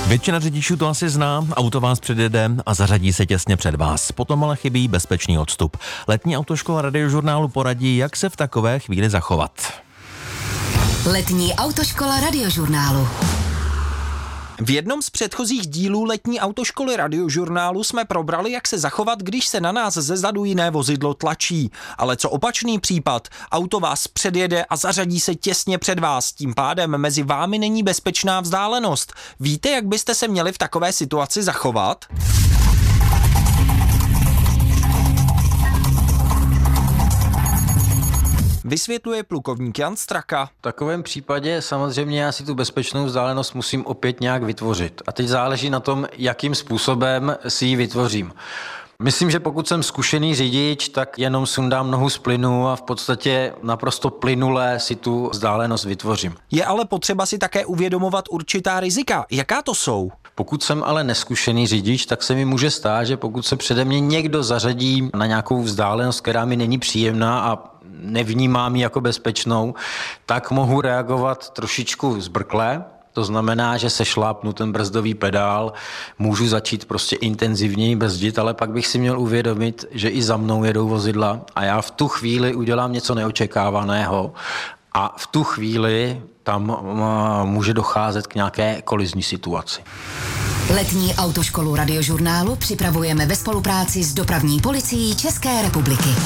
Většina řidičů to asi zná, auto vás předjede a zařadí se těsně před vás. Potom ale chybí bezpečný odstup. Letní autoškola Radiožurnálu poradí, jak se v takové chvíli zachovat. Letní autoškola Radiožurnálu. V jednom z předchozích dílů letní autoškoly Radiožurnálu jsme probrali, jak se zachovat, když se na nás zezadu jiné vozidlo tlačí. Ale co opačný případ? Auto vás předjede a zařadí se těsně před vás. Tím pádem mezi vámi není bezpečná vzdálenost. Víte, jak byste se měli v takové situaci zachovat? Vysvětluje plukovník Jan Straka. V takovém případě samozřejmě já si tu bezpečnou vzdálenost musím opět nějak vytvořit. A teď záleží na tom, jakým způsobem si ji vytvořím. Myslím, že pokud jsem zkušený řidič, tak jenom sundám nohu z plynu a v podstatě naprosto plynule si tu vzdálenost vytvořím. Je ale potřeba si také uvědomovat určitá rizika. Jaká to jsou? Pokud jsem ale neskušený řidič, tak se mi může stát, že pokud se přede mě někdo zařadí na nějakou vzdálenost, která mi není příjemná a nevnímám ji jako bezpečnou, tak mohu reagovat trošičku zbrkle. To znamená, že se šlápnu ten brzdový pedál, můžu začít prostě intenzivněji brzdit, ale pak bych si měl uvědomit, že i za mnou jedou vozidla a já v tu chvíli udělám něco neočekávaného a v tu chvíli tam může docházet k nějaké kolizní situaci. Letní autoškolu Radiožurnálu připravujeme ve spolupráci s Dopravní policií České republiky.